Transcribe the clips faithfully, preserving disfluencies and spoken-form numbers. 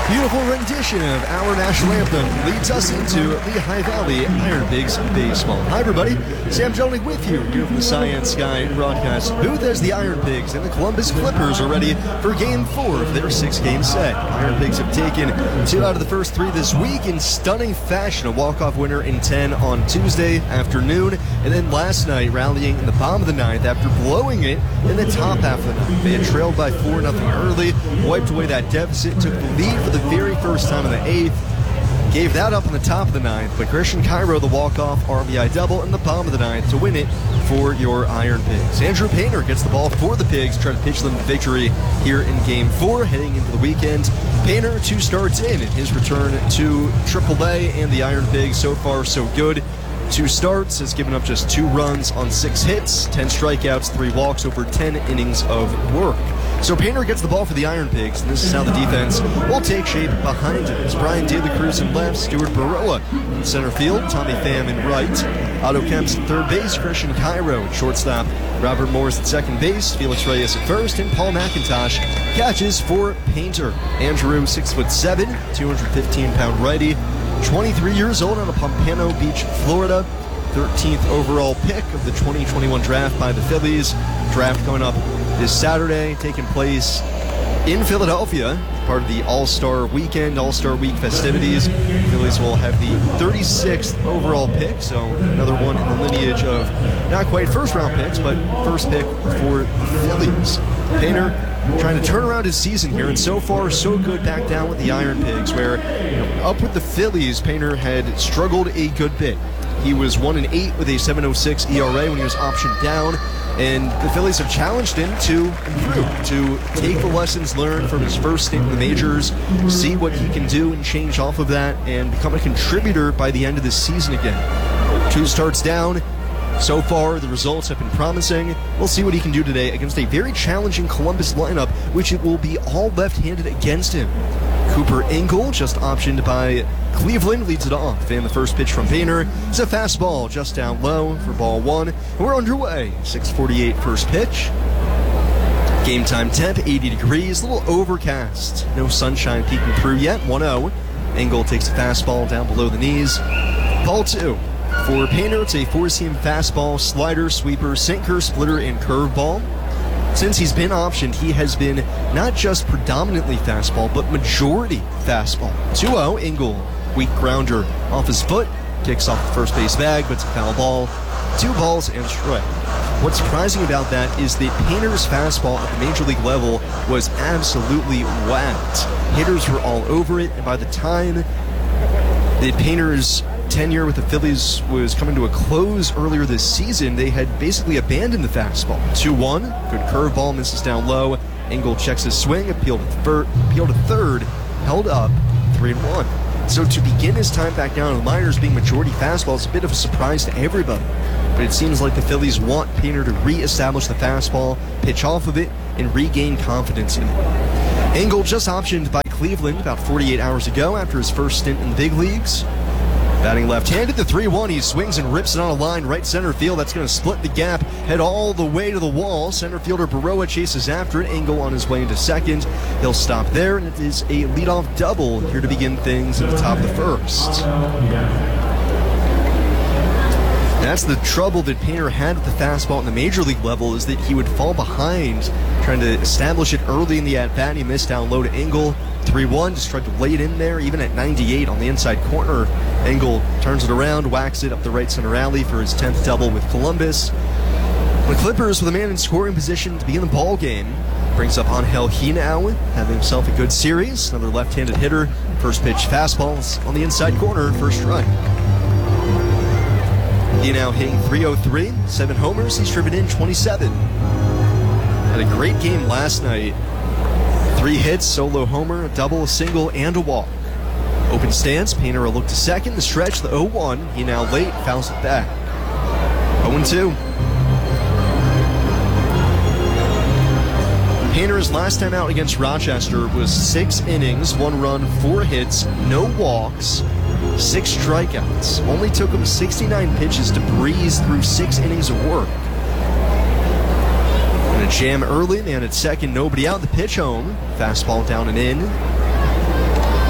Beautiful rendition of our national anthem leads us into Lehigh Valley Iron Pigs baseball. Hi, everybody. Sam Jelinek with you here from the Cyan Sky broadcast booth as the Iron Pigs and the Columbus Clippers are ready for Game four of their six-game set. Iron Pigs have taken two out of the first three this week in stunning fashion. A walk-off winner in ten on Tuesday afternoon, and then last night rallying in the bottom of the ninth after blowing it in the top half of the ninth. They had trailed by four nothing early, wiped away that deficit, took the lead for the very first time in the eighth, gave that up in the top of the ninth, but Christian Cairo, the walk-off R B I double in the bottom of the ninth to win it for your Iron Pigs. Andrew Painter gets the ball for the Pigs, trying to pitch them to victory here in Game four, heading into the weekend. Painter, two starts in in his return to triple A, and the Iron Pigs so far so good. Two starts, has given up just two runs on six hits, ten strikeouts, three walks over ten innings of work. So Painter gets the ball for the Iron Pigs, and this is how the defense will take shape behind it. It's Brian De La Cruz in left, Stuart Baroa in center field, Tommy Pham in right, Otto Kemps at third base, Christian Cairo at shortstop, Robert Morris at second base, Felix Reyes at first, and Paul McIntosh catches for Painter. Andrew, six foot seven, two hundred fifteen pound righty, twenty-three years old, out of Pompano Beach, Florida. thirteenth overall pick of the twenty twenty-one draft by the Phillies. Draft coming up this Saturday, taking place in Philadelphia, part of the All-Star Weekend, All-Star Week festivities. The Phillies will have the thirty-sixth overall pick, so another one in the lineage of not quite first-round picks, but first pick for the Phillies. Painter trying to turn around his season here, and so far so good back down with the Iron Pigs, where you know, up with the Phillies, Painter had struggled a good bit. He was one and eight with a seven oh six E R A when he was optioned down, and the Phillies have challenged him to improve, to take the lessons learned from his first stint in the majors, see what he can do and change off of that, and become a contributor by the end of this season again. Two starts down. So far, the results have been promising. We'll see what he can do today against a very challenging Columbus lineup, which it will be all left-handed against him. Cooper Engel, just optioned by Cleveland, leads it off. And the first pitch from Painter is a fastball just down low for ball one. And we're underway. six forty-eight first pitch. Game time temp, eighty degrees, a little overcast. No sunshine peeking through yet, one oh. Engel takes a fastball down below the knees. Ball two. For Painter, it's a four-seam fastball, slider, sweeper, sinker, splitter, and curveball. Since he's been optioned, he has been not just predominantly fastball, but majority fastball. two oh, Engel, weak grounder off his foot, kicks off the first base bag, but it's a foul ball. Two balls and strike. What's surprising about that is that Painter's fastball at the major league level was absolutely whacked. Hitters were all over it, and by the time that Painter's tenure with the Phillies was coming to a close earlier this season, they had basically abandoned the fastball. two one, good curveball, misses down low. Engel checks his swing, appealed to, thir- appealed to third, held up, three and one. So to begin his time back down in the minors being majority fastball is a bit of a surprise to everybody. But it seems like the Phillies want Painter to re-establish the fastball, pitch off of it, and regain confidence in it. Engel just optioned by Cleveland about forty-eight hours ago after his first stint in the big leagues. Batting left-handed, the three one, he swings and rips it on a line right center field. That's going to split the gap, head all the way to the wall. Center fielder Baroa chases after it. Engel on his way into second. He'll stop there, and it is a leadoff double here to begin things at the top of the first. That's the trouble that Painter had with the fastball at the major league level, is that he would fall behind trying to establish it early in the at-bat. He missed down low to Engel. three one, just tried to lay it in there, even at ninety-eight on the inside corner. Engel turns it around, whacks it up the right center alley for his tenth double with Columbus. The Clippers, with a man in scoring position to begin the ball game, brings up Angel Hinao, having himself a good series. Another left-handed hitter. First pitch fastballs on the inside corner, first strike. Hinao hitting three oh three, seven homers, he's driven in twenty-seven. Had a great game last night. Three hits, solo homer, a double, a single, and a walk. Open stance, Painter a look to second, the stretch, the oh one. He now late, fouls it back. oh and two. Painter's last time out against Rochester was six innings, one run, four hits, no walks, six strikeouts. Only took him sixty-nine pitches to breeze through six innings of work. And a jam early, man at second, nobody out. The pitch home, fastball down and in.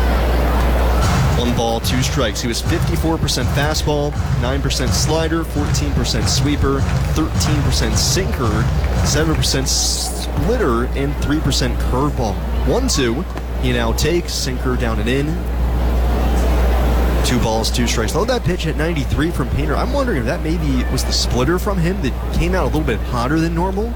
One ball, two strikes. He was fifty-four percent fastball, nine percent slider, fourteen percent sweeper, thirteen percent sinker, seven percent splitter, and three percent curveball. one two, he now takes, sinker down and in. Two balls, two strikes. Though that pitch at ninety-three from Painter, I'm wondering if that maybe was the splitter from him that came out a little bit hotter than normal.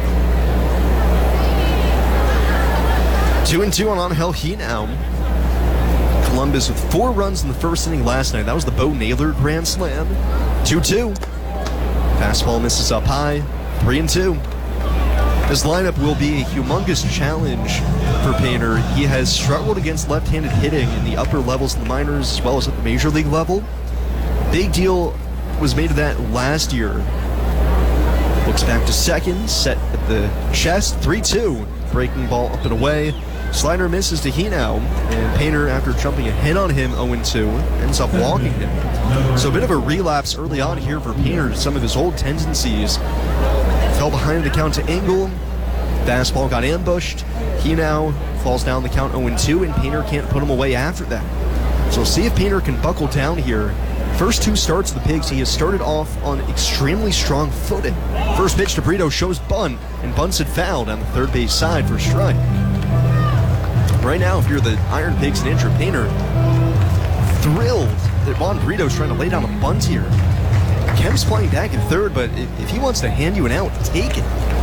Two and two on Angel Hinao. Columbus with four runs in the first inning last night. That was the Bo Naylor grand slam. two two. Fastball misses up high. three and two. This lineup will be a humongous challenge for Painter. He has struggled against left-handed hitting in the upper levels of the minors as well as at the major league level. Big deal was made of that last year. Looks back to second, set at the chest, three two. Breaking ball up and away. Slider misses to Hinao, and Painter, after jumping ahead on him oh and two, ends up walking him. So a bit of a relapse early on here for Painter to some of his old tendencies. Fell behind the count to Engel. Fastball got ambushed. Hinao falls down the count oh and two, and Painter can't put him away after that. So we'll see if Painter can buckle down here. First two starts of the Pigs, he has started off on extremely strong footing. First pitch to Brito shows bunt, and bunts it foul down the third base side for a strike. Right now, if you're the Iron Pigs and Andrew Painter, thrilled that Juan Brito's trying to lay down a bunt here. Kemp's playing back in third, but if he wants to hand you an out, take it.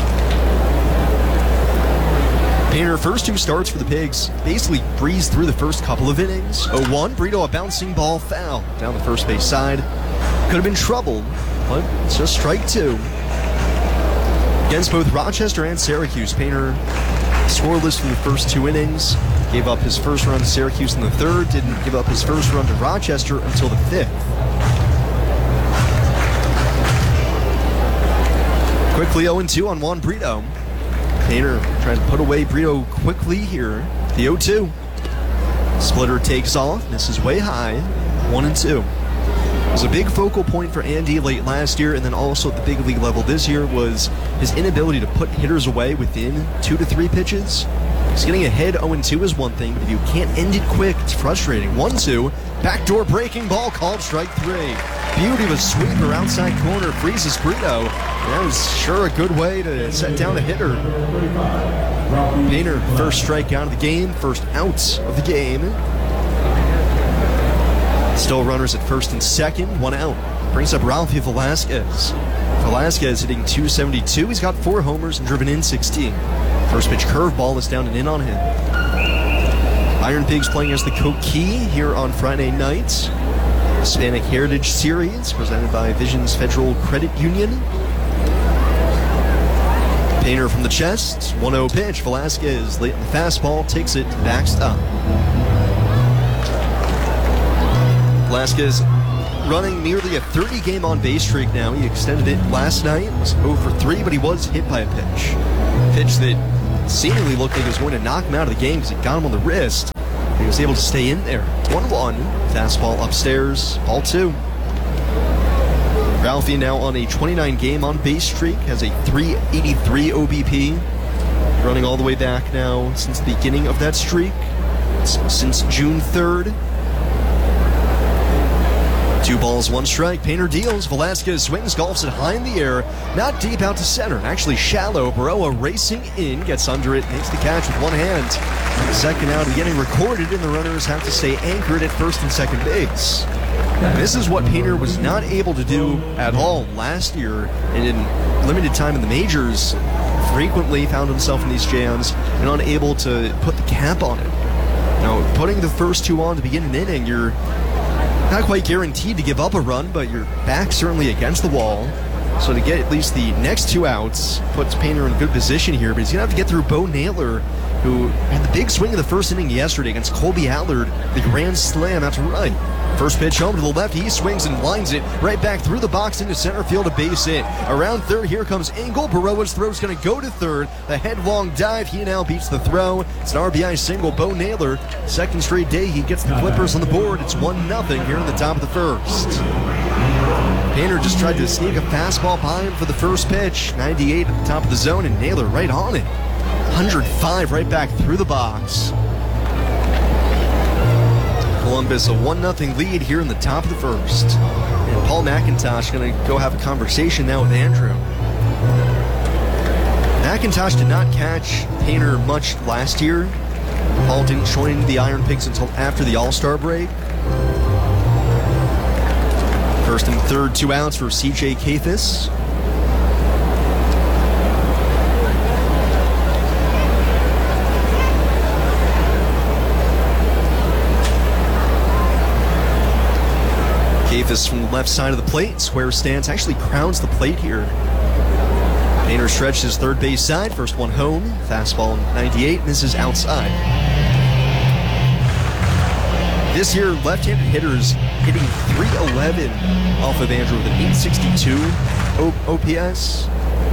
Painter, first two starts for the Pigs, basically breezed through the first couple of innings. oh one, Brito, a bouncing ball foul down the first base side. Could have been trouble, but it's just strike two. Against both Rochester and Syracuse, Painter scoreless from the first two innings. Gave up his first run to Syracuse in the third, didn't give up his first run to Rochester until the fifth. Quickly oh and two on Juan Brito. Painter trying to put away Brito quickly here. The oh two. Splitter takes off, misses way high. one and two. It was a big focal point for Andy late last year, and then also at the big league level this year was his inability to put hitters away within two to three pitches. Because getting ahead oh and two is one thing, but if you can't end it quick, it's frustrating. one two, backdoor breaking ball called strike three. Beauty of a sweeper outside corner, freezes Brito. That was sure a good way to set down a hitter. Painter, first strikeout of the game, first out of the game. Still runners at first and second, one out. Brings up Ralphie Velasquez. Velasquez hitting two seventy-two. He's got four homers and driven in sixteen. First pitch curveball is down and in on him. Iron Pigs playing as the Coquille here on Friday night. Hispanic Heritage Series presented by Visions Federal Credit Union. Painter from the chest, one oh pitch. Velasquez late in the fastball, takes it, backs up. Velasquez running nearly a thirty game on base streak now. He extended it last night, was oh for three, but he was hit by a pitch. Pitch that seemingly looked like it was going to knock him out of the game because it got him on the wrist. He was able to stay in there. one one, fastball upstairs, ball two. Ralphie now on a twenty-nine game on base streak, has a three eighty-three O B P. Running all the way back now since the beginning of that streak, since June third. Two balls, one strike. Painter deals. Velasquez swings, golfs it high in the air. Not deep out to center. Actually shallow. Baroa racing in. Gets under it. Makes the catch with one hand. The second out getting recorded, and the runners have to stay anchored at first and second base. This is what Painter was not able to do at all last year, and in limited time in the majors, frequently found himself in these jams and unable to put the cap on it. Now, putting the first two on to begin an inning, you're not quite guaranteed to give up a run, but you're back certainly against the wall. So to get at least the next two outs puts Painter in a good position here, but he's going to have to get through Bo Naylor, who had the big swing of the first inning yesterday against Colby Allard, the grand slam out to right. First pitch home to the left, he swings and lines it right back through the box into center field, a base hit. Around third, here comes Engel. Baroa's throw is going to go to third. The headlong dive, he now beats the throw. It's an R B I single, Bo Naylor. Second straight day, he gets the Clippers on the board. It's one nothing here in the top of the first. Painter just tried to sneak a fastball by him for the first pitch. ninety-eight at the top of the zone, and Naylor right on it. one oh five right back through the box. Columbus a one nothing lead here in the top of the first. And Paul McIntosh going to go have a conversation now with Andrew. McIntosh did not catch Painter much last year. Paul didn't join the Iron Pigs until after the All-Star break. First and third, two outs for C J Kathis. Kathis from the left side of the plate, square stance, actually crowns the plate here. Painter stretched his third base side, first one home, fastball ninety-eight, misses outside. This year, left-handed hitters hitting three eleven off of Andrew with an eight sixty-two O P S.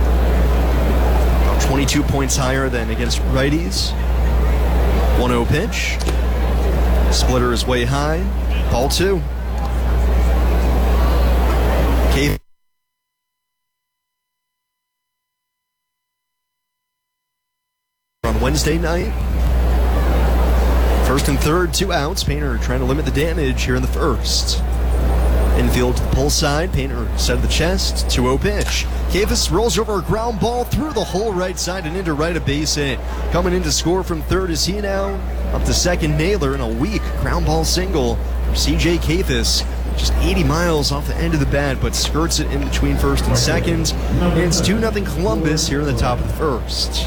About twenty-two points higher than against righties. one oh pitch. Splitter is way high. Ball two. Kathis on Wednesday night. First and third, two outs. Painter trying to limit the damage here in the first. Infield to the pull side. Painter set of the chest. two oh pitch. Kathis rolls over a ground ball through the whole right side and into right, a base hit. Coming in to score from third is he now. Up to second, Naylor, and a weak ground ball single from C J Kathis. Just eighty miles off the end of the bat, but skirts it in between first and second. And it's two nothing Columbus here in the top of the first.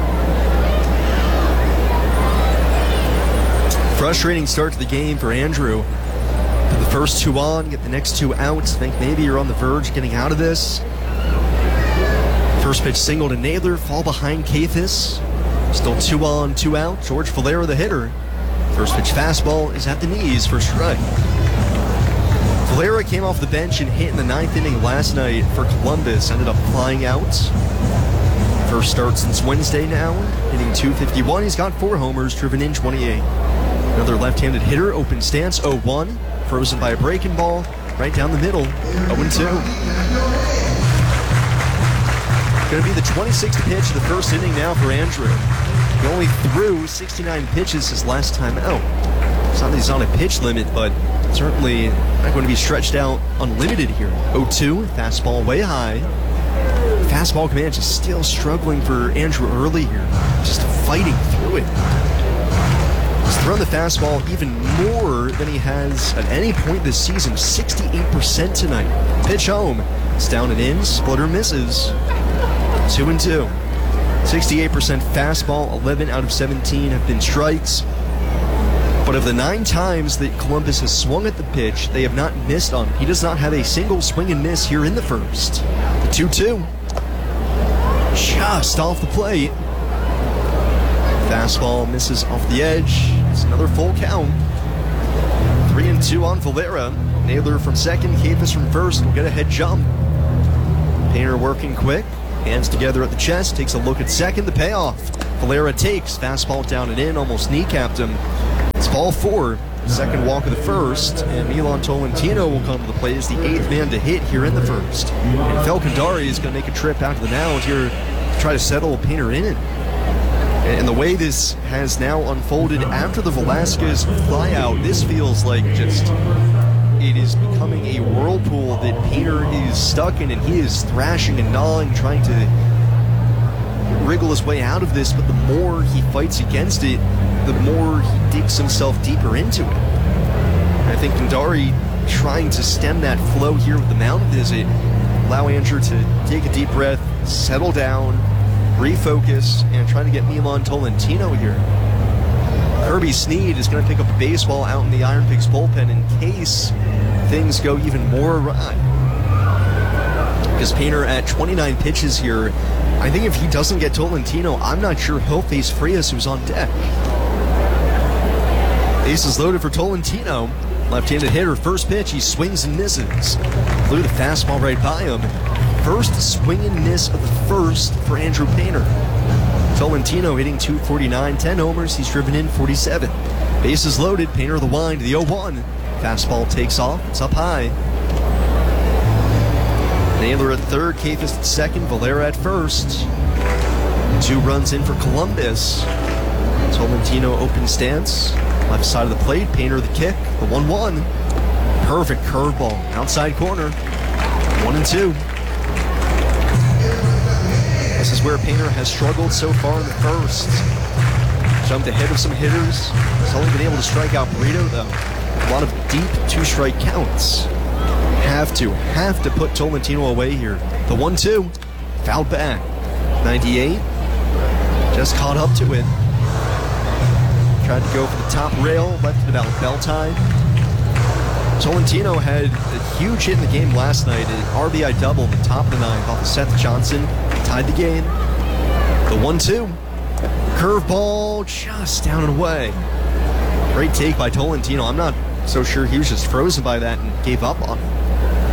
Frustrating start to the game for Andrew. Put the first two on, get the next two out. Think maybe you're on the verge of getting out of this. First pitch single to Naylor, fall behind Kathis. Still two on, two out. George Valera, the hitter. First pitch fastball is at the knees for strike. Valera came off the bench and hit in the ninth inning last night for Columbus. Ended up flying out. First start since Wednesday now. Hitting two fifty-one. He's got four homers, driven in twenty-eight. Another left-handed hitter, open stance, oh one. Frozen by a breaking ball, right down the middle, oh two. Going to be the twenty-sixth pitch of the first inning now for Andrew. He only threw sixty-nine pitches his last time out. It's not that he's on a pitch limit, but certainly not going to be stretched out unlimited here. oh two, fastball way high. Fastball command just still struggling for Andrew early here. Just fighting through it. He's thrown the fastball even more than he has at any point this season. sixty-eight percent tonight. Pitch home. It's down and in. Splitter misses. Two and two. sixty-eight percent fastball. eleven out of seventeen have been strikes. But of the nine times that Columbus has swung at the pitch, they have not missed on it. He does not have a single swing and miss here in the first. The two two. Just off the plate. Fastball misses off the edge. It's another full count. Three and two on Valera. Naylor from second, Kathis from first will get a head jump. Painter working quick. Hands together at the chest. Takes a look at second. The payoff. Valera takes. Fastball down and in. Almost kneecapped him. It's ball four. Second walk of the first. And Milan Tolentino will come to the plate as the eighth man to hit here in the first. And Fel Kandari is going to make a trip out to the mound here to try to settle Painter in. And the way this has now unfolded after the Velasquez flyout, this feels like just, it is becoming a whirlpool that Painter is stuck in, and he is thrashing and gnawing, trying to wriggle his way out of this, but the more he fights against it, the more he digs himself deeper into it. And I think Kandari trying to stem that flow here with the mound visit, allow Andrew to take a deep breath, settle down, refocus, and trying to get Milan Tolentino here. Kirby Snead is going to pick up a baseball out in the Iron Pigs bullpen in case things go even more awry. Because Painter at twenty-nine pitches here, I think if he doesn't get Tolentino, I'm not sure he'll face Frias, who's on deck. Bases loaded for Tolentino. Left-handed hitter, first pitch, he swings and misses. Blew the fastball right by him. First swing and miss of the first for Andrew Painter. Tolentino hitting two forty-nine, ten homers, he's driven in forty-seven. Bases loaded, Painter the wind, the oh one. Fastball takes off, it's up high. Naylor at third, Kathis at second, Valera at first. Two runs in for Columbus. Tolentino open stance, left side of the plate, Painter the kick, the one one. Perfect curveball, outside corner, one and two. This is where Painter has struggled so far in the first. Jumped ahead of some hitters. He's only been able to strike out Brito, though. A lot of deep two-strike counts. Have to, have to put Tolentino away here. The one two, fouled back. ninety-eight, just caught up to it. Tried to go for the top rail, left it about bell time. Tolentino had a huge hit in the game last night, an R B I double in the top of the ninth off of Seth Johnson, tied the game. The one two, curveball just down and away. Great take by Tolentino. I'm not so sure he was just frozen by that and gave up on it.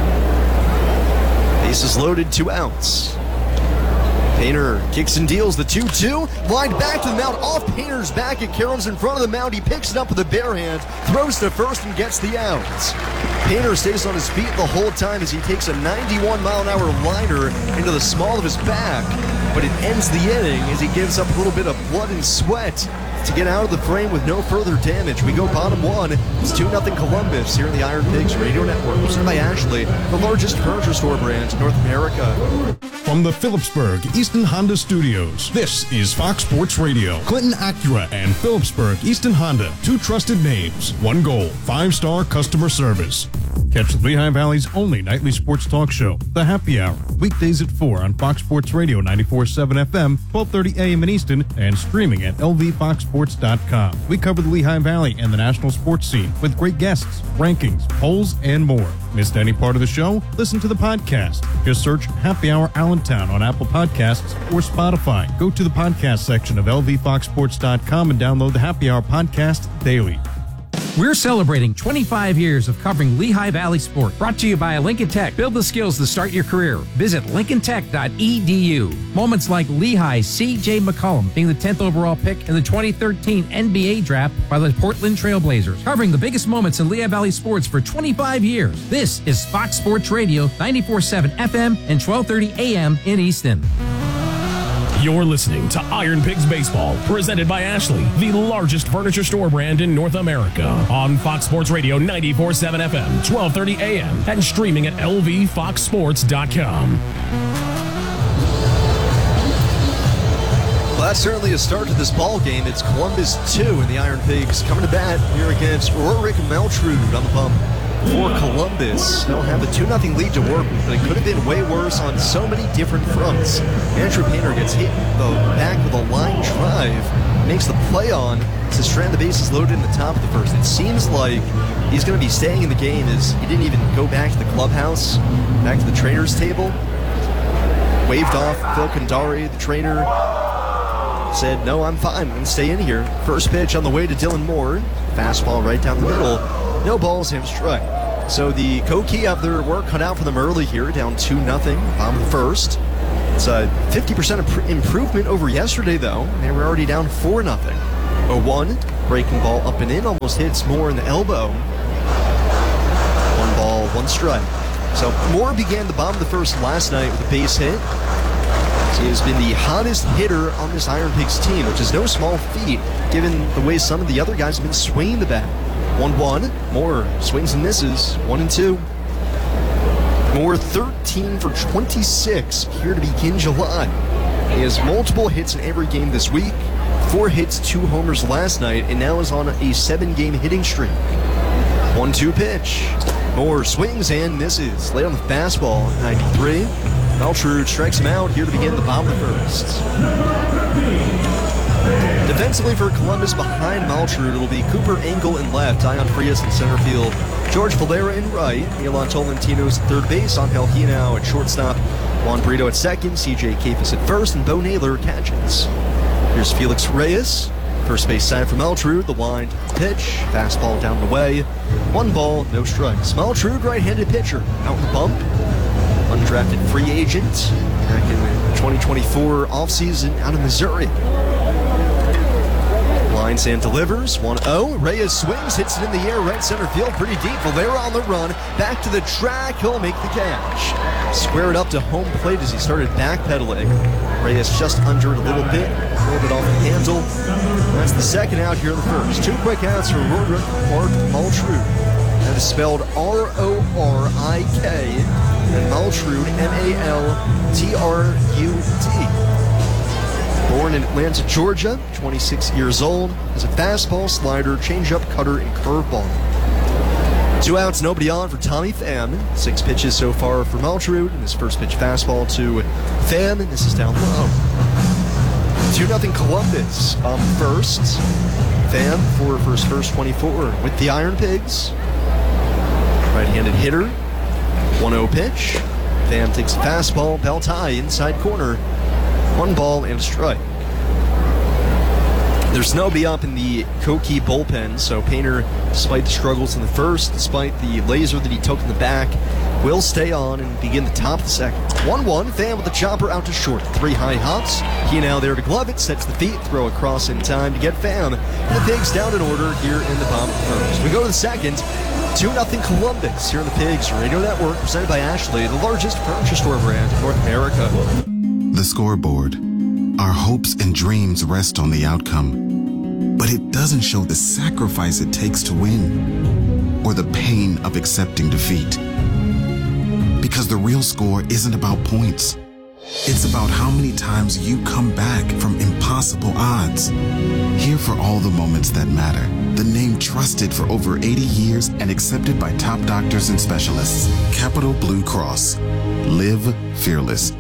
Bases loaded, two outs. Painter kicks and deals the two two. Lined back to the mound, off Painter's back. It caroms in front of the mound. He picks it up with a bare hand, throws to first, and gets the out. Painter stays on his feet the whole time as he takes a ninety-one mile an hour liner into the small of his back. But it ends the inning as he gives up a little bit of blood and sweat to get out of the frame with no further damage. We go bottom one. It's two nothing Columbus here in the Iron Pigs Radio Network. Presented by Ashley, the largest furniture store brand in North America. From the Phillipsburg Easton Honda Studios, this is Fox Sports Radio. Clinton Acura and Phillipsburg Easton Honda, two trusted names, one goal, five-star customer service. Catch the Lehigh Valley's only nightly sports talk show, The Happy Hour, weekdays at four on Fox Sports Radio ninety-four point seven F M, twelve thirty A M in Easton, and streaming at L V fox sports dot com. We cover the Lehigh Valley and the national sports scene with great guests, rankings, polls, and more. Missed any part of the show? Listen to the podcast. Just search Happy Hour Allentown on Apple Podcasts or Spotify. Go to the podcast section of L V fox sports dot com and download the Happy Hour podcast daily. We're celebrating twenty-five years of covering Lehigh Valley sport. Brought to you by Lincoln Tech. Build the skills to start your career. Visit lincoln tech dot e d u. Moments like Lehigh's C J McCollum being the tenth overall pick in the twenty thirteen N B A draft by the Portland Trailblazers. Covering the biggest moments in Lehigh Valley sports for twenty-five years. This is Fox Sports Radio, ninety-four point seven F M and twelve thirty A M in Easton. You're listening to Iron Pigs Baseball, presented by Ashley, the largest furniture store brand in North America. On Fox Sports Radio ninety-four point seven F M, twelve thirty A M, and streaming at L V fox sports dot com. Well, that's certainly a start to this ball game. It's Columbus two, and the Iron Pigs coming to bat here against Rorik Maltrud on the bump for Columbus. They'll have a two nothing lead to work with, but it could have been way worse on so many different fronts. Andrew Painter gets hit in the back with a line drive, makes the play on to strand the bases loaded in the top of the first. It seems like he's going to be staying in the game as he didn't even go back to the clubhouse, back to the trainer's table. Waved off Phil Kandari, the trainer. Said, no, I'm fine. I'm going to stay in here. First pitch on the way to Dylan Moore. Fastball right down the middle. No balls, him strike. So the Koki have their work cut out for them early here, down two nothing, bottom of the first. It's a fifty percent imp- improvement over yesterday, though. They were already down four nothing. oh one, breaking ball up and in, almost hits Moore in the elbow. One ball, one strike. So Moore began the bottom of the first last night with a base hit. He has been the hottest hitter on this Iron Pigs team, which is no small feat, given the way some of the other guys have been swinging the bat. one one, Moore swings and misses, one and two. Moore thirteen for twenty-six here to begin July. He has multiple hits in every game this week, four hits, two homers last night, and now is on a seven-game hitting streak. one two pitch. Moore swings and misses. Late on the fastball, ninety-three. Maltrud strikes him out here to begin the bottom of the first. Defensively for Columbus, behind Maltrud, it'll be Cooper Engel in left, Ion Frias in center field, George Valera in right, Milan Tolentino's at third base, Angel Hinao at shortstop, Juan Brito at second, C J Kafis at first, and Bo Naylor catches. Here's Felix Reyes, first base side for Maltrud, the wind pitch, fastball down the way, one ball, no strikes. Maltrud, right-handed pitcher, out in the bump, undrafted free agent, back in the twenty twenty-four offseason out of Missouri. Lines and delivers. one oh. Reyes swings, hits it in the air, right center field, pretty deep. Valera on the run. Back to the track. He'll make the catch. Square it up to home plate as he started backpedaling. Reyes just under it a little bit. Pulled it off the handle. That's the second out here in the first. Two quick outs for Roderick Mark Maltrud. That is spelled R O R I K. And Maltrud, M A L T R U D. Born in Atlanta, Georgia, twenty-six years old, has a fastball, slider, changeup, cutter, and curveball. Two outs, nobody on for Tommy Pham. Six pitches so far for Maltrud, and his first pitch fastball to Pham, and this is down low. two nothing Columbus on first. Pham for first first twenty-four with the Iron Pigs. Right-handed hitter. one oh pitch. Pham takes a fastball, belt high, inside corner. One ball and a strike. There's nobody up in the Koki bullpen, so Painter, despite the struggles in the first, despite the laser that he took in the back, will stay on and begin the top of the second. one one, Pham with the chopper out to short. Three high hops. He now there to glove it, sets the feet, throw across in time to get Pham. And the Pigs down in order here in the bottom of the first. We go to the second. two nothing Columbus here in the Pigs Radio Network, presented by Ashley, the largest furniture store brand in North America. The scoreboard. Our hopes and dreams rest on the outcome, but it doesn't show the sacrifice it takes to win or the pain of accepting defeat. Because the real score isn't about points. It's about how many times you come back from impossible odds. Here for all the moments that matter. The name trusted for over eighty years and accepted by top doctors and specialists. Capital Blue Cross. Live fearless.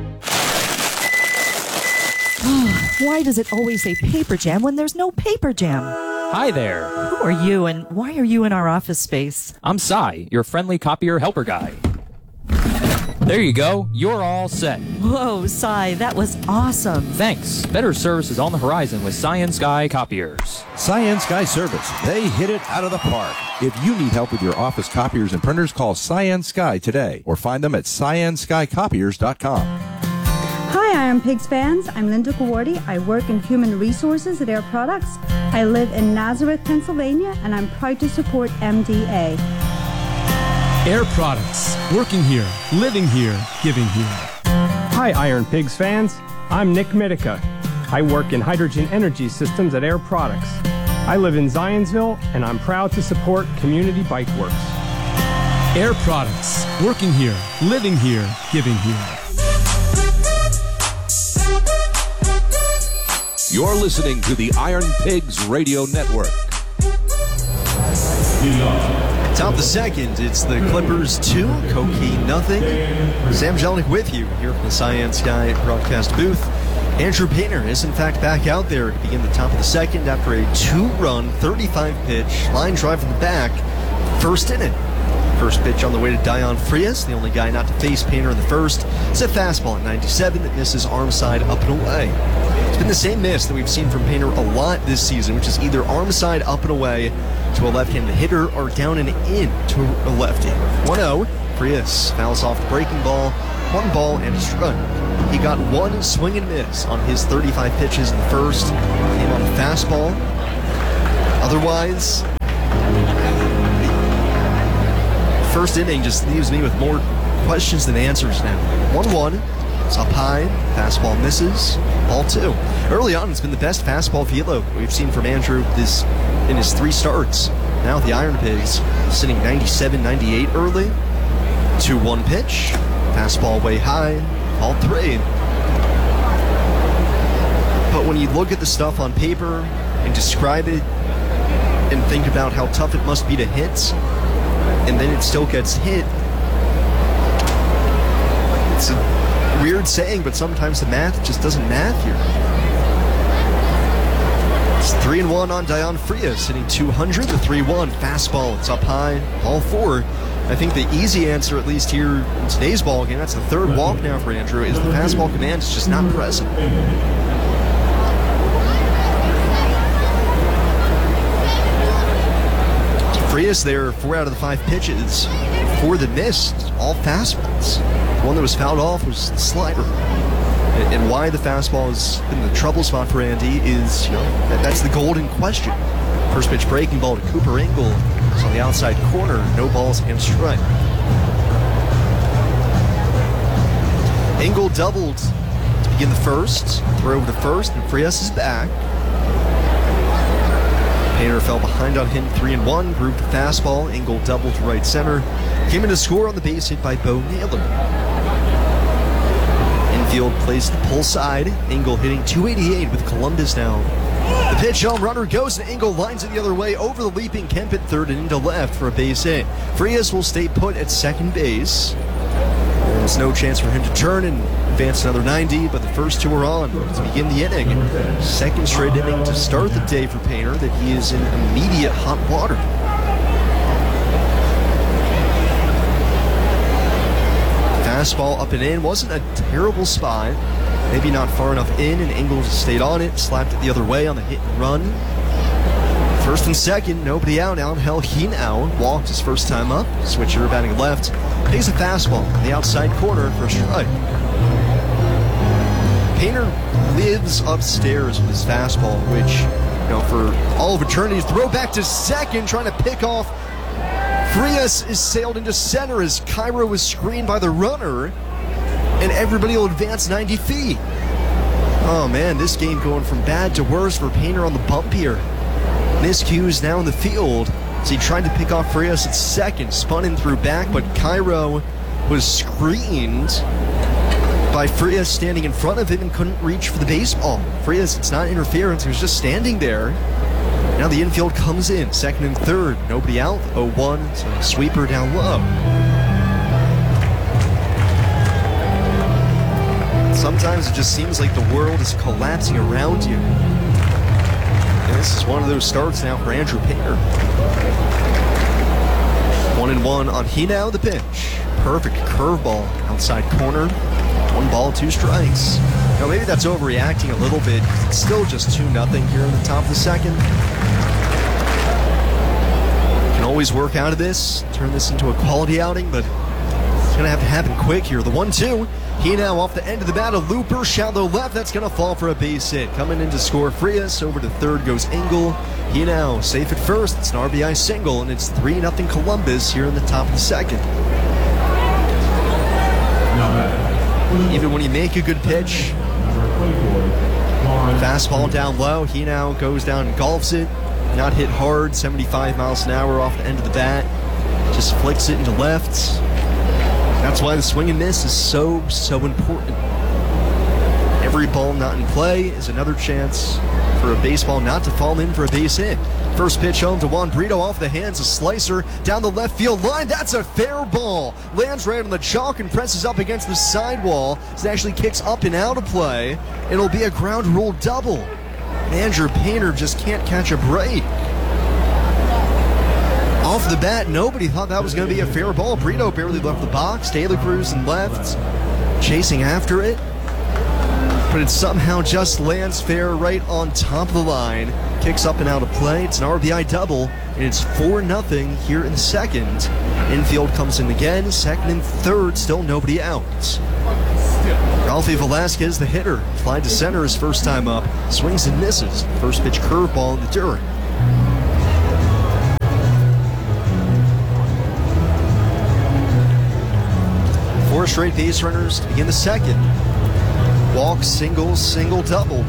Why does it always say paper jam when there's no paper jam? Hi there. Who are you and why are you in our office space? I'm Cy, your friendly copier helper guy. There you go. You're all set. Whoa, Cy, that was awesome. Thanks. Better service is on the horizon with Science Sky Copiers. Science Sky Service. They hit it out of the park. If you need help with your office copiers and printers, call Science Sky today or find them at science sky copiers dot com. Hi, Iron Pigs fans. I'm Linda Kawardi. I work in human resources at Air Products. I live in Nazareth, Pennsylvania, and I'm proud to support M D A. Air Products. Working here, living here, giving here. Hi, Iron Pigs fans. I'm Nick Mitica. I work in hydrogen energy systems at Air Products. I live in Zionsville, and I'm proud to support Community Bike Works. Air Products. Working here, living here, giving here. You're listening to the Iron Pigs Radio Network. Top of the second, it's the Clippers two, Koki nothing. Sam Jelnick with you here from the Science Sky broadcast booth. Andrew Painter is in fact back out there to begin the top of the second after a two-run, thirty-five pitch line drive from the back, first inning. First pitch on the way to Dion Frias, the only guy not to face Painter in the first. It's a fastball at ninety-seven that misses arm side up and away. It's been the same miss that we've seen from Painter a lot this season, which is either arm side up and away to a left-handed hitter or down and in to a lefty. one oh, Frias fouls off the breaking ball, one ball and a strike. He got one swing and miss on his thirty-five pitches in the first. Came on a fastball. Otherwise, first inning just leaves me with more questions than answers now. one one, it's up high, fastball misses, ball two. Early on, it's been the best fastball velo we've seen from Andrew this in his three starts. Now the Iron Pigs sitting ninety-seven ninety-eight early. two one pitch, fastball way high, ball three. But when you look at the stuff on paper and describe it and think about how tough it must be to hit, and then it still gets hit. It's a weird saying, but sometimes the math just doesn't math here. It's three and one on Dion Frias, hitting two hundred, the three one fastball. It's up high, ball four. I think the easy answer, at least here in today's ball game, that's the third walk now for Andrew, is the fastball command is just not present. Frias there, four out of the five pitches. For the missed, all fastballs. The one that was fouled off was the slider. And why the fastball is in the trouble spot for Andy is, you know, that, that's the golden question. First pitch breaking ball to Cooper Engel. It's on the outside corner. No balls and strike. Engel doubled to begin the first. Throw over to first, and Frias is back. Painter fell behind on him, three and one. Grouped fastball. Engel doubled to right center. Came in to score on the base hit by Bo Naylor. Infield plays the pull side. Engel hitting two eighty-eight with Columbus now. The pitch, home runner goes, and Engel lines it the other way over the leaping Kemp at third and into left for a base hit. Frias will stay put at second base. There's no chance for him to turn and advance another ninety, but the first two are on to begin the inning. Second straight inning to start the day for Painter that he is in immediate hot water. Fastball up and in. Wasn't a terrible spot. Maybe not far enough in, and Engel just stayed on it, slapped it the other way on the hit and run. First and second, nobody out. Angel Hinao walked his first time up. Switcher batting left. Takes a fastball on the outside corner for a strike. Painter lives upstairs with his fastball, which, you know, for all of eternity, throw back to second, trying to pick off. Frias is sailed into center as Cairo is screened by the runner, and everybody will advance ninety feet. Oh man, this game going from bad to worse for Painter on the bump here. Miscues now in the field as he tried to pick off Frias at second, spun in through back, but Cairo was screened by Frias standing in front of him and couldn't reach for the baseball. Frias, it's not interference, he was just standing there. Now the infield comes in, second and third, nobody out, oh one, so sweeper down low. Sometimes it just seems like the world is collapsing around you. And this is one of those starts now for Andrew Painter. One and one on Hinao, the pitch. Perfect curveball outside corner. One ball, two strikes. Now maybe that's overreacting a little bit. It's still just two nothing here in the top of the second. Can always work out of this, turn this into a quality outing, but it's going to have to happen quick here. The one two. Hinao off the end of the bat, a looper, shallow left, that's going to fall for a base hit. Coming in to score Frias, over to third goes Engel. Hinao safe at first, it's an R B I single, and it's three nothing Columbus here in the top of the second. Even when you make a good pitch, fastball down low, Hinao goes down and golfs it. Not hit hard, seventy-five miles an hour off the end of the bat. Just flicks it into left. That's why the swing and miss is so, so important. Every ball not in play is another chance for a baseball not to fall in for a base hit. First pitch home to Juan Brito off the hands, a slicer down the left field line. That's a fair ball. Lands right on the chalk and presses up against the sidewall. It actually kicks up and out of play. It'll be a ground rule double. Andrew Painter just can't catch a break. Off the bat, nobody thought that was going to be a fair ball. Brito barely left the box. Taylor Cruz and left, chasing after it. But it somehow just lands fair right on top of the line. Kicks up and out of play. It's an R B I double, and it's four nothing here in the second. Infield comes in again. Second and third, still nobody out. Ralphie Velasquez, the hitter, fly to center his first time up. Swings and misses. First pitch curveball in the dirt. Four straight base runners to begin the second. Walk, single, single, double.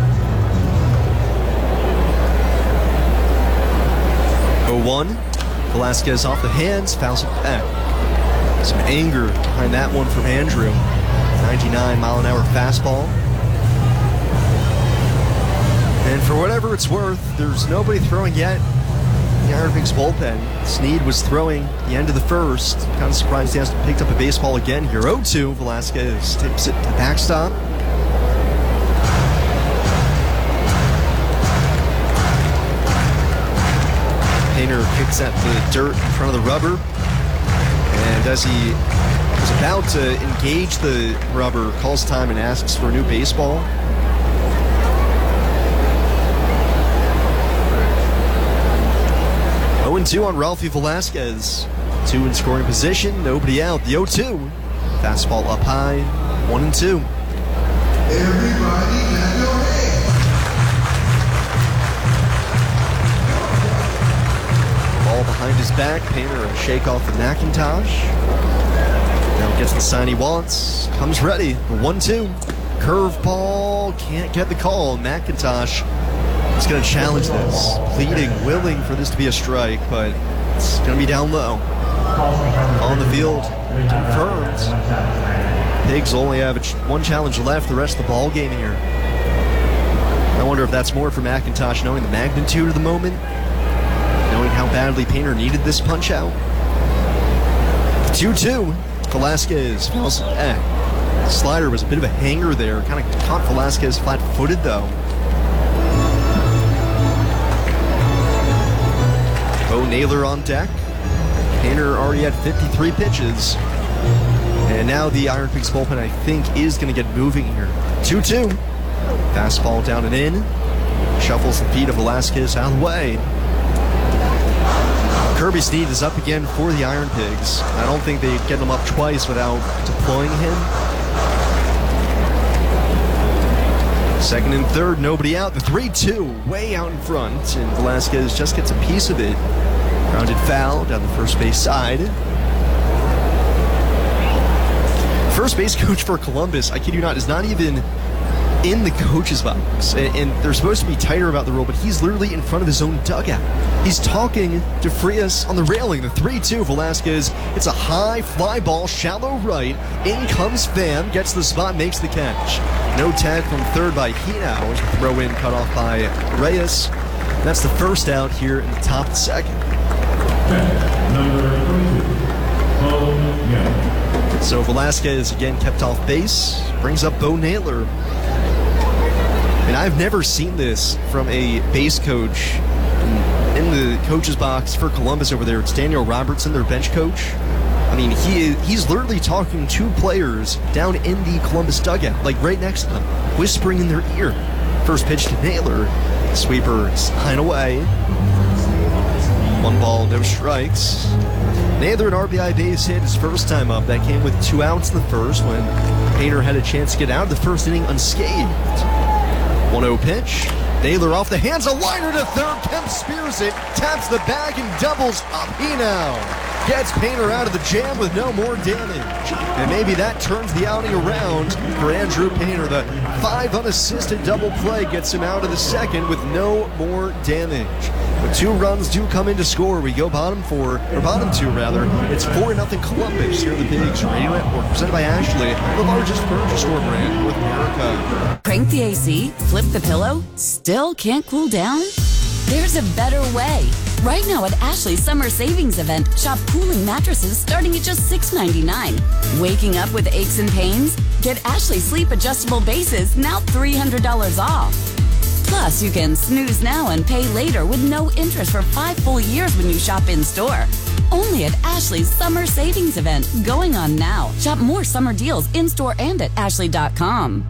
oh one. Velasquez off the hands, fouls it back. Some anger behind that one from Andrew. ninety-nine mile an hour fastball. And for whatever it's worth, there's nobody throwing yet. The Iron Pigs bullpen. Snead was throwing the end of the first. Kind of surprised he hasn't picked up a baseball again here. oh two. Velasquez tips it to backstop. Painter kicks at the dirt in front of the rubber. And as he was about to engage the rubber, calls time and asks for a new baseball. oh and two on Ralphie Velasquez. Two in scoring position, nobody out. The oh two. Fastball up high, one and two. Everybody clap your hands. Ball behind his back. Painter a shake off of McIntosh. Now gets the sign he wants. Comes ready. The one two. Curveball. Can't get the call. McIntosh is going to challenge this. Pleading, willing for this to be a strike, but it's going to be down low. On the field. Confirmed. Pigs only have a ch- one challenge left the rest of the ball game here. I wonder if that's more for McIntosh, knowing the magnitude of the moment, knowing how badly Painter needed this punch out. two two. Velasquez fouls it back. Slider was a bit of a hanger there. Kind of caught Velasquez flat-footed, though. Bo Naylor on deck. Painter already had fifty-three pitches. And now the Iron Pigs bullpen, I think, is going to get moving here. two two. Fastball down and in. Shuffles the feet of Velasquez out of the way. Kirby Snead is up again for the Iron Pigs. I don't think they get him up twice without deploying him. Second and third, nobody out. The three two, way out in front, and Velasquez just gets a piece of it. Grounded foul down the first base side. First base coach for Columbus, I kid you not, is not even in the coach's box. And, and they're supposed to be tighter about the rule, but he's literally in front of his own dugout. He's talking to Frias on the railing. The three two, Velasquez. It's a high fly ball, shallow right. In comes Pham, gets the spot, makes the catch. No tag from third by Hinow. Throw in cut off by Reyes. That's the first out here in the top of the second. So Velasquez again kept off base. Brings up Bo Naylor. And I've never seen this from a base coach in the coach's box for Columbus over there. It's Daniel Robertson, their bench coach. I mean, he he's literally talking to players down in the Columbus dugout, like right next to them, whispering in their ear. First pitch to Naylor. Sweeper sign away. One ball, no strikes. Naylor, an R B I base hit his first time up. That came with two outs in the first when Painter had a chance to get out of the first inning unscathed. one oh pitch. Naylor off the hands, a liner to third. Kemp spears it, taps the bag, and doubles up. He now gets Painter out of the jam with no more damage. And maybe that turns the outing around for Andrew Painter. The five unassisted double play gets him out of the second with no more damage. But two runs do come in to score. We go bottom four, or bottom two rather. It's four nothing Columbus here at the Pigs Radio Network, presented by Ashley, the largest furniture store brand in North America. Crank the A C, flip the pillow, still can't cool down? There's a better way. Right now at Ashley's Summer Savings Event, shop cooling mattresses starting at just six ninety-nine. Waking up with aches and pains? Get Ashley Sleep Adjustable Bases, now three hundred dollars off. Plus, you can snooze now and pay later with no interest for five full years when you shop in-store. Only at Ashley's Summer Savings Event, going on now. Shop more summer deals in-store and at ashley dot com.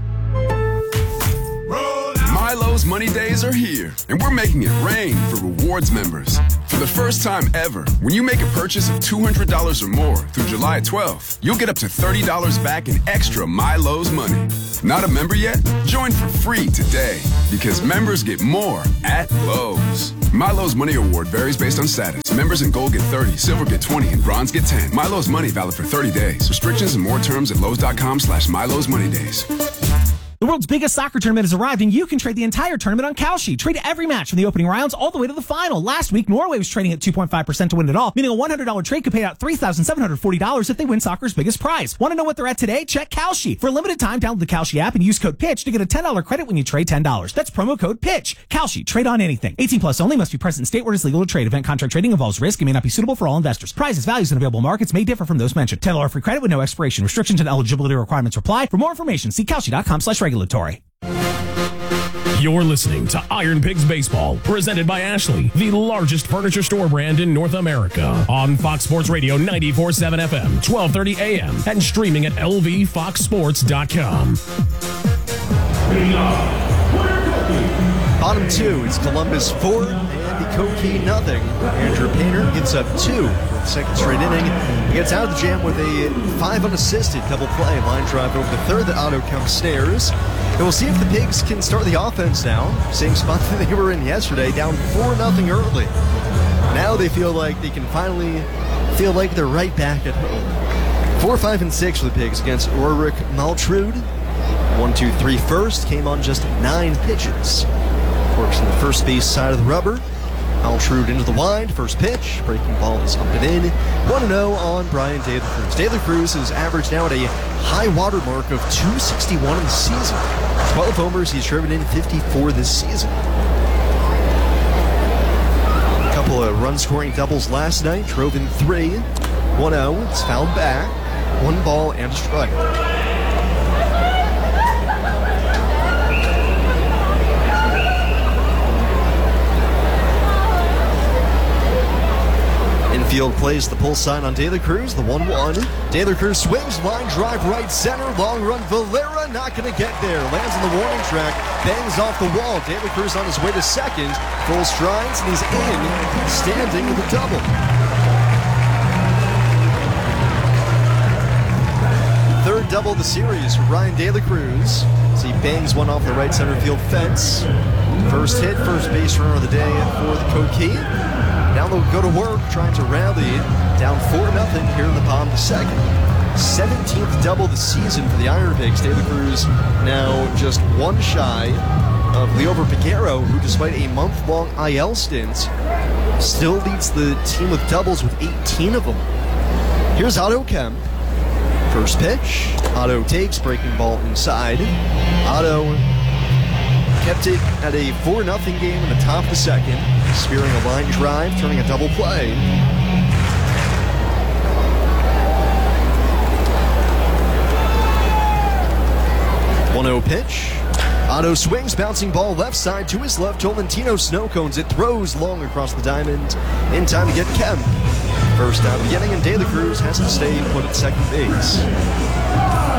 Milo's Money Days are here, and we're making it rain for rewards members. For the first time ever, when you make a purchase of two hundred dollars or more through July twelfth, you'll get up to thirty dollars back in extra Milo's money. Not a member yet? Join for free today, because members get more at Lowe's. Milo's Money Award varies based on status. Members in Gold get thirty, Silver get twenty, and Bronze get ten. Milo's Money valid for thirty days. Restrictions and more terms at Lowe's.com slash Milo's Money Days. The world's biggest soccer tournament has arrived, and you can trade the entire tournament on Kalshi. Trade every match from the opening rounds all the way to the final. Last week, Norway was trading at two point five percent to win it all, meaning a one hundred dollars trade could pay out three thousand seven hundred forty dollars if they win soccer's biggest prize. Want to know what they're at today? Check Kalshi. For a limited time, download the Kalshi app and use code PITCH to get a ten dollars credit when you trade ten dollars. That's promo code PITCH. Kalshi. Trade on anything. eighteen plus only. Must be present in state where it is legal to trade. Event contract trading involves risk and may not be suitable for all investors. Prizes, values, and available markets may differ from those mentioned. ten dollars free credit with no expiration. Restrictions and eligibility requirements apply. For more information, see Kalshi.com slash regulatory. You're listening to Iron Pigs Baseball, presented by Ashley, the largest furniture store brand in North America. On Fox Sports Radio ninety-four point seven F M, twelve thirty A M, and streaming at L V fox sports dot com. Bottom two, it's Columbus four and the Coquille nothing. Andrew Painter gives up two for the second straight inning. He gets out of the jam with a five unassisted double play. Line drive over the third that Otto Kemp snares. And we'll see if the Pigs can start the offense now. Same spot that they were in yesterday, down four nothing early. Now they feel like they can finally feel like they're right back at home. Four, five, and six for the Pigs against Ulrich Maltrud. One, two, three first came on just nine pitches. Works on the first base side of the rubber. Maltrud into the wide, first pitch. Breaking ball is up and in. one and oh on Brian De La Cruz. De La Cruz is averaged now at a high water mark of two sixty-one in the season. twelve homers, he's driven in fifty-four this season. A couple of run-scoring doubles last night, drove in three. one oh, it's fouled back. One ball and a strike. Infield plays the pull sign on De La Cruz, the one one. De La Cruz swings, line drive right center, long run. Valera not going to get there. Lands on the warning track, bangs off the wall. De La Cruz on his way to second, full strides, and he's in, standing with a double. Third double of the series for Ryan De La Cruz as he bangs one off the right center field fence. First hit, first base runner of the day for the Coquille. Now they'll go to work trying to rally, down four nothing here in the bottom of the second. seventeenth double of the season for the Iron Pigs. De La Cruz now just one shy of Leover Peguero, who despite a month-long I L stint, still leads the team with doubles with eighteen of them. Here's Otto Kemp. First pitch, Otto takes, breaking ball inside. Otto kept it at a four nothing game in the top of the second, spearing a line drive, turning a double play. one oh pitch. Otto swings, bouncing ball left side to his left. Tolentino snow cones it, throws long across the diamond in time to get Kemp. First out of the inning, and De La Cruz has to stay put at second base.